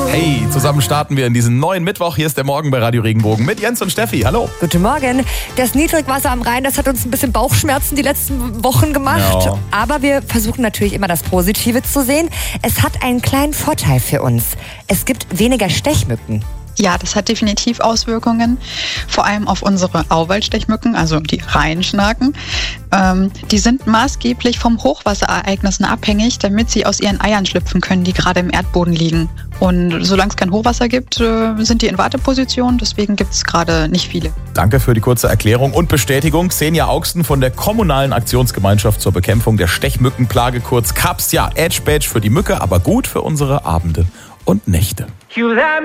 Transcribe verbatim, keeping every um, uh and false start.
Hey, zusammen starten wir in diesen neuen Mittwoch. Hier ist der Morgen bei Radio Regenbogen mit Jens und Steffi. Hallo. Guten Morgen. Das Niedrigwasser am Rhein, das hat uns ein bisschen Bauchschmerzen die letzten Wochen gemacht. Ja. Aber wir versuchen natürlich immer das Positive zu sehen. Es hat einen kleinen Vorteil für uns. Es gibt weniger Stechmücken. Ja, das hat definitiv Auswirkungen, vor allem auf unsere Auwaldstechmücken, also die Rheinschnaken. Ähm, die sind maßgeblich vom Hochwasserereignissen abhängig, damit sie aus ihren Eiern schlüpfen können, die gerade im Erdboden liegen. Und solange es kein Hochwasser gibt, äh, sind die in Warteposition, deswegen gibt es gerade nicht viele. Danke für die kurze Erklärung und Bestätigung. Xenia Augsten von der Kommunalen Aktionsgemeinschaft zur Bekämpfung der Stechmückenplage, kurz K A P S. Ja, Edge Badge für die Mücke, aber gut für unsere Abende und Nächte.